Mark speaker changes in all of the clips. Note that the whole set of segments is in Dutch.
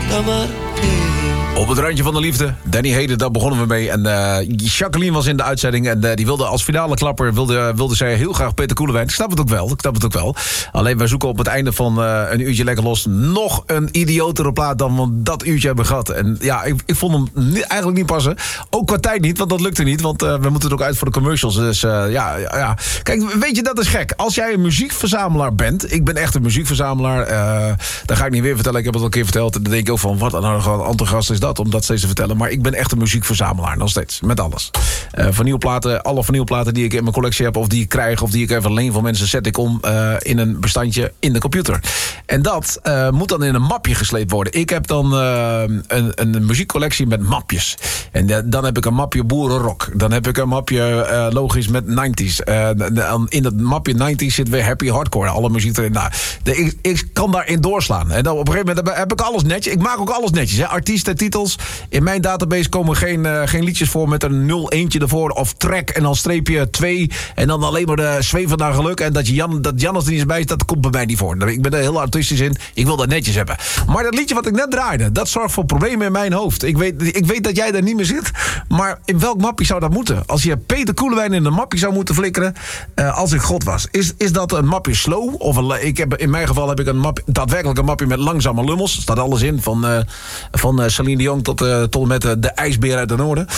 Speaker 1: Op het randje van de liefde. Danny Heden, daar begonnen we mee. En Jacqueline was in de uitzending. En die wilde als finale klapper wilde zij heel graag Peter Koelewijn. Ik snap het ook wel. Alleen wij zoeken op het einde van een uurtje lekker los nog een idiotere plaat dan we dat uurtje hebben gehad. En ja, ik vond hem eigenlijk niet passen. Ook qua tijd niet, want dat lukte niet. Want we moeten er ook uit voor de commercials. Dus ja. Kijk, weet je, dat is gek. Als jij een muziekverzamelaar bent. Ik ben echt een muziekverzamelaar. Dat ga ik niet weer vertellen. Ik heb het al een keer verteld. En dan denk ik ook van, wat een antigast is dat, om dat steeds te vertellen. Maar ik ben echt een muziekverzamelaar, nog steeds. Met alles. Vinylplaten, alle vinylplaten die ik in mijn collectie heb, of die ik krijg, of die ik even leen van mensen, zet ik om in een bestandje in de computer. En dat moet dan in een mapje gesleept worden. Ik heb dan een muziekcollectie met mapjes. En dan heb ik een mapje boerenrock. Dan heb ik een mapje logisch met 90s. In dat mapje 90s zit weer happy hardcore. Alle muziek erin. Nou, ik kan daarin doorslaan. En dan op een gegeven moment heb ik alles netjes. Ik maak ook alles netjes. Hè. Artiesten, titels. In mijn database komen geen liedjes voor met een 0-1'tje ervoor. Of track en dan streepje 2. En dan alleen maar de zweven naar geluk. En dat Jannes er niet eens bij is, dat komt bij mij niet voor. Ik ben er heel artistisch in. Ik wil dat netjes hebben. Maar dat liedje wat ik net draaide, dat zorgt voor problemen in mijn hoofd. Ik weet dat jij daar niet meer zit. Maar in welk mapje zou dat moeten? Als je Peter Koelewijn in een mapje zou moeten flikkeren, als ik God was. Is dat een mapje slow? Of in mijn geval heb ik daadwerkelijk een mapje met langzame lummels. Er staat alles in. Van Celine Dion tot en met de ijsbeer uit het noorden.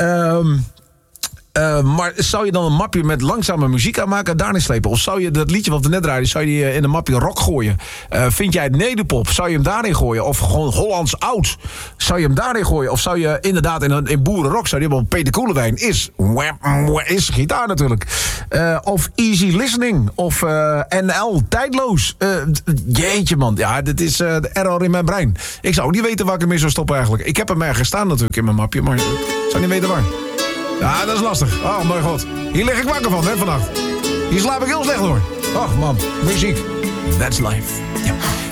Speaker 1: Maar zou je dan een mapje met langzame muziek aanmaken en daarin slepen? Of zou je dat liedje wat we net draaiden, zou je in een mapje rock gooien? Vind jij het nederpop? Zou je hem daarin gooien? Of gewoon Hollands oud? Zou je hem daarin gooien? Of zou je inderdaad in boerenrock, zou je hebben Peter Koelewijn is gitaar natuurlijk. Of Easy Listening. Of NL, tijdloos. Jeetje man, ja, dit is de error in mijn brein. Ik zou niet weten waar ik ermee zou stoppen eigenlijk. Ik heb hem ergens staan natuurlijk in mijn mapje, maar ik zou niet weten waar. Ja, dat is lastig. Oh, mijn god. Hier lig ik wakker van, hè, vannacht. Hier slaap ik heel slecht door. Ach, man. Muziek. That's life. Ja.